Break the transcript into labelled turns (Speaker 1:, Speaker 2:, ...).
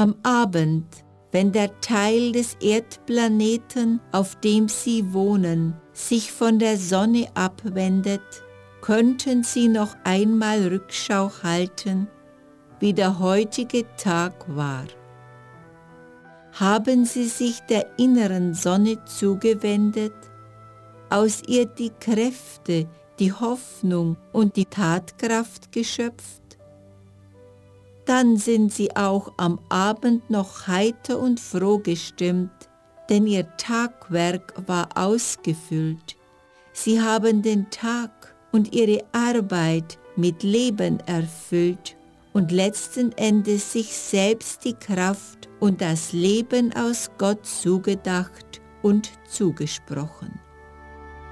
Speaker 1: Am Abend, wenn der Teil des Erdplaneten, auf dem Sie wohnen, sich von der Sonne abwendet, könnten Sie noch einmal Rückschau halten, wie der heutige Tag war. Haben Sie sich der inneren Sonne zugewendet, aus ihr die Kräfte, die Hoffnung und die Tatkraft geschöpft? Dann sind Sie auch am Abend noch heiter und froh gestimmt, denn Ihr Tagwerk war ausgefüllt. Sie haben den Tag und Ihre Arbeit mit Leben erfüllt und letzten Endes sich selbst die Kraft und das Leben aus Gott zugedacht und zugesprochen.